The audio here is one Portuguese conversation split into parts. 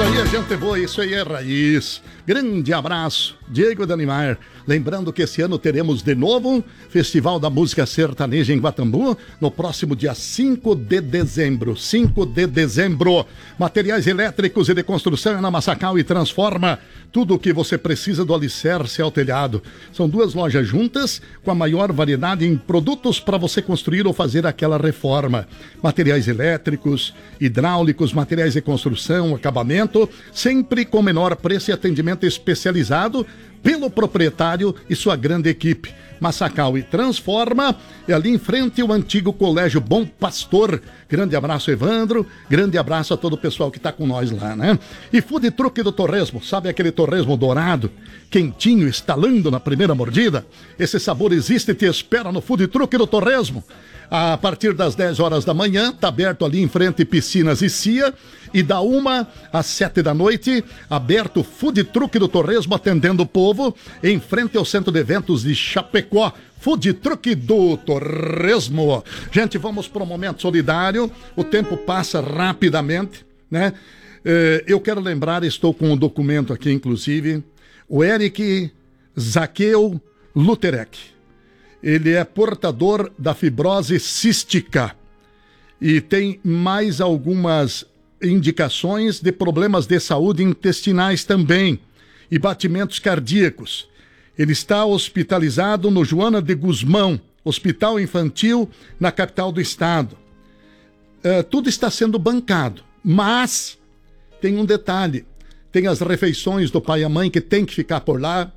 Isso aí é gente boa, isso aí é raiz. Grande abraço, Diego Danimar. Lembrando que esse ano teremos de novo Festival da Música Sertaneja em Guatambu, no próximo dia 5 de dezembro. 5 de dezembro. Materiais elétricos e de construção é na Massacal e Transforma. Tudo o que você precisa do alicerce ao telhado. São duas lojas juntas, com a maior variedade em produtos para você construir ou fazer aquela reforma. Materiais elétricos, hidráulicos, materiais de construção, acabamento, sempre com menor preço e atendimento especializado pelo proprietário e sua grande equipe. Massacal e Transforma, é ali em frente ao antigo Colégio Bom Pastor. Grande abraço, Evandro, grande abraço a todo o pessoal que está com nós lá, né? E Food Truck do Torresmo, sabe aquele torresmo dourado, quentinho, estalando na primeira mordida? Esse sabor existe e te espera no Food Truck do Torresmo. A partir das 10 horas da manhã, está aberto ali em frente Piscinas e Cia, e da 1 às 7 da noite, aberto o Food Truck do Torresmo, atendendo o povo, em frente ao Centro de Eventos de Chapecó. Food Truck do Torresmo. Gente, vamos para um momento solidário, o tempo passa rapidamente, né? Eu quero lembrar, estou com um documento aqui, inclusive, o Eric Zaqueu Luterek. Ele é portador da fibrose cística e tem mais algumas indicações de problemas de saúde intestinais também e batimentos cardíacos. Ele está hospitalizado no Joana de Guzmão, Hospital Infantil, na capital do estado. Tudo está sendo bancado, mas tem um detalhe. Tem as refeições do pai e a mãe que tem que ficar por lá.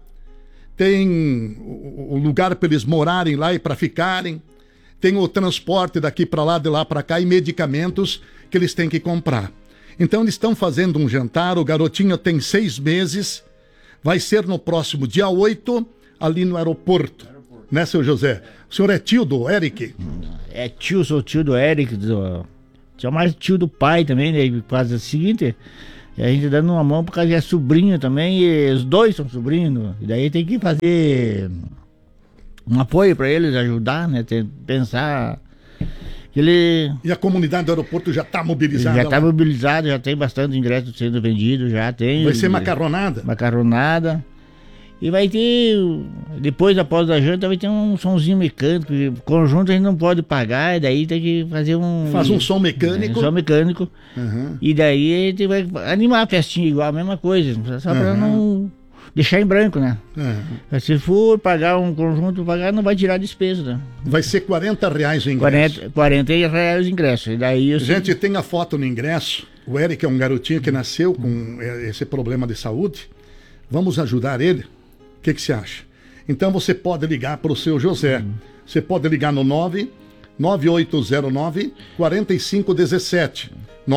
Tem o lugar para eles morarem lá e para ficarem. Tem o transporte daqui para lá, de lá para cá, e medicamentos que eles têm que comprar. Então eles estão fazendo um jantar, o garotinho tem 6 meses, vai ser no próximo dia 8, ali no aeroporto. Né, seu José? O senhor é tio do Eric? Sou tio do Eric, sou mais tio do pai também, né? Quase o seguinte... E a gente dando uma mão por causa que é sobrinho também, e os dois são sobrinhos. E daí tem que fazer um apoio para eles, ajudar, né? Pensar que ele... E a comunidade do aeroporto já está mobilizada? Já está mobilizada, já tem bastante ingresso sendo vendido, já tem. Vai ser macarronada? Macarronada. E vai ter, depois, após a janta, vai ter um somzinho mecânico. Conjunto a gente não pode pagar, e daí tem que fazer um... Faz um som mecânico. Som mecânico. Uhum. E daí a gente vai animar a festinha igual, a mesma coisa. Só para não deixar em branco, né? Uhum. Se for pagar um conjunto, não vai tirar despesa, né? Vai ser R$40 o ingresso. R$40 o ingresso. E daí gente, tem a foto no ingresso. O Eric é um garotinho que nasceu com esse problema de saúde. Vamos ajudar ele? O que você acha? Então você pode ligar para o seu José. Você pode ligar no 99809-4517.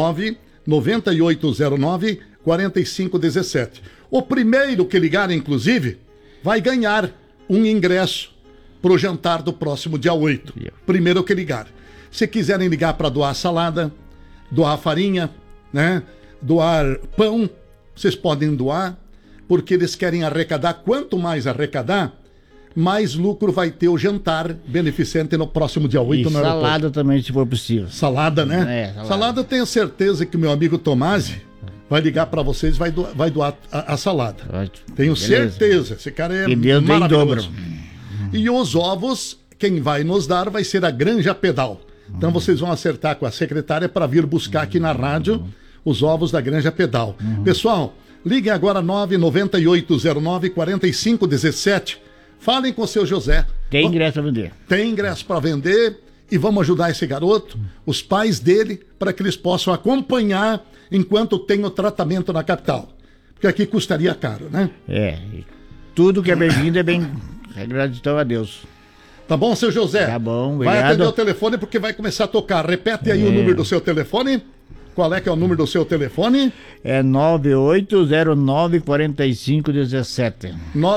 99809-4517. O primeiro que ligar, inclusive, vai ganhar um ingresso para o jantar do próximo dia 8. Primeiro que ligar. Se quiserem ligar para doar salada, doar farinha, né? Doar pão, vocês podem doar, porque eles querem arrecadar. Quanto mais arrecadar, mais lucro vai ter o jantar beneficente no próximo dia 8 no aeroporto. Salada também, se for possível. Salada, né? Salada eu tenho certeza que o meu amigo Tomasi vai ligar para vocês e vai doar a salada. Ótimo. Tenho certeza. Esse cara é maravilhoso. E os ovos, quem vai nos dar vai ser a Granja Pedal. Então vocês vão acertar com a secretária para vir buscar aqui na rádio os ovos da Granja Pedal. Pessoal, liguem agora 99809-4517. Falem com o seu José. Tem ingresso para vender. Tem ingresso para vender e vamos ajudar esse garoto, os pais dele, para que eles possam acompanhar enquanto tem o tratamento na capital. Porque aqui custaria caro, né? Tudo que é bem-vindo é bem... Gratidão a Deus. Tá bom, seu José? Tá bom, obrigado. Vai atender o telefone porque vai começar a tocar. Repete aí o número do seu telefone. Qual é que é o número do seu telefone? É 9809-4517.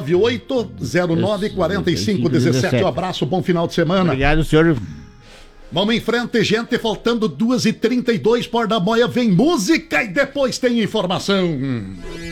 9809-4517. Um abraço, bom final de semana. Obrigado, senhor. Vamos em frente, gente. Faltando 2h32 por da boia. Vem música e depois tem informação.